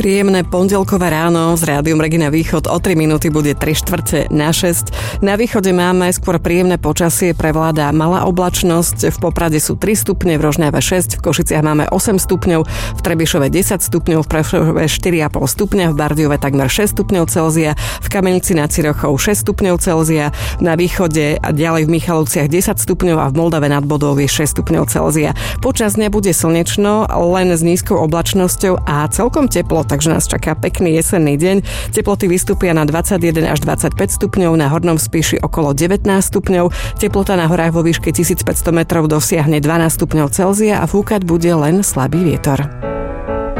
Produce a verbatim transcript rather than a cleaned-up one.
Príjemné pondelkové ráno s rádiom Regina Východ. O tri minúty bude tri štvrte na šesť. Na východe máme skôr príjemné počasie, prevláda malá oblačnosť. V Poprade sú tri stupne, v Rožňave šesť, v Košiciach máme osem stupňov, v Trebišove desať stupňov, v Prešove štyri a pol stupňa, v Bardiove takmer šesť stupňov Celzia, v Kamenici nad Cirochou šesť stupňov Celzia, na východe a ďalej v Michalovciach desať stupňov a v Moldave nad Bodou je šesť stupňov Celzia. Počas dňa bude slnečno, len s nízkou oblačnosťou a celkom teplo, takže nás čaká pekný jesenný deň. Teploty vystúpia na dvadsaťjeden až dvadsaťpäť stupňov, na Hornom Spíši okolo devätnásť stupňov, teplota na horách vo výške tisícpäťsto metrov dosiahne dvanásť stupňov Celzia a fúkať bude len slabý vietor.